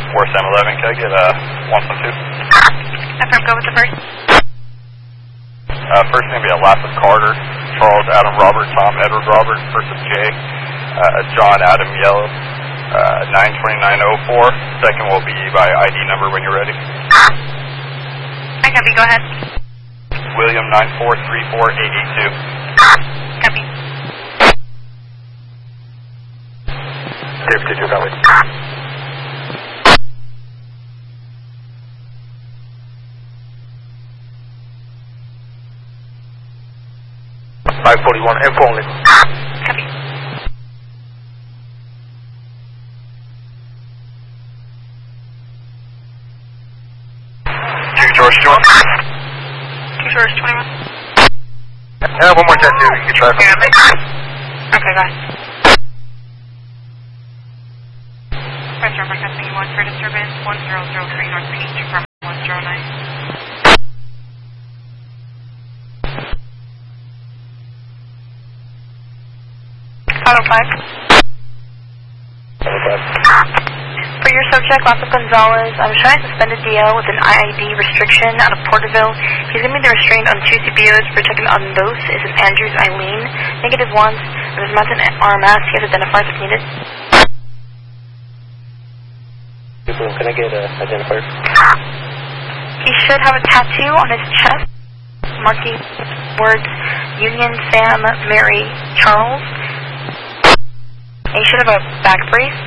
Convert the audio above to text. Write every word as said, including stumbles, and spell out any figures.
four seven eleven, can I get uh, one one two? Affirm, go with the first. Uh, first going to be a last of Carter, Charles, Adam, Robert, Tom, Edward, Robert. First of Jay, uh, John, Adam, Yellow, uh, nine twenty-nine oh four. Second will be by I D number when you're ready. I copy, go ahead. William, nine four three four eight eight two. Copy. zero two two, copy. five forty-one, info only. Copy. Two George twenty-one. Two George twenty-one. Yeah, one more time, too. You can try for me. Okay, go ahead. Press number testing one for disturbance one zero zero three North Peach from one zero nine. Auto five. Auto five. For your subject, Lázaro Gonzalez, I'm showing a suspended D L with an I I D restriction out of Porterville. He's going to be restrained on two C P Os. Protected on both is an Andrews Eileen. Negative ones. And there's mounted R M S. He has identifiers if needed. Can I get a identifier? He should have a tattoo on his chest marking words Union Sam Mary Charles. And he should have a back brace.